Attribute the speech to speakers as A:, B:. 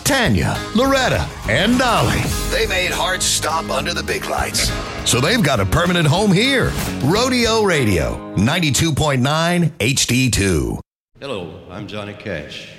A: Tanya, Loretta, and Dolly. They made hearts stop under the big lights. So they've got a permanent home here. Rodeo Radio, 92.9 HD2.
B: Hello, I'm Johnny Cash.